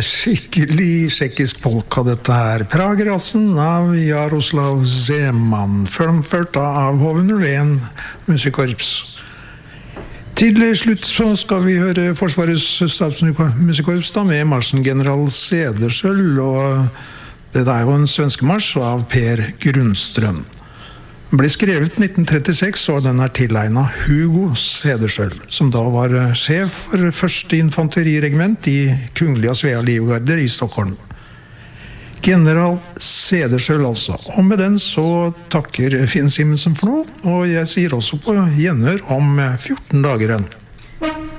skikkelig tsjekkisk polka dette her. Pragrassen av Jaroslav Zeman, fremført av HV01 musikkorps. Til slutt så skal vi høre Forsvarets stabsmusikkorps da med marsjengeneral Cederschiöld, og det er jo en svenskemarsj av Per Grundström. Den ble skrevet 1936, og den er tilegnet Hugo Cederschiöld, som da var sjef for første infanteriregiment i Kungliga Svea Livgarder i Stockholm. General Cederschiöld altså. Og med den så takker Finn Simensen for nå, og jeg sier også på gjenhør om 14 dager igjen.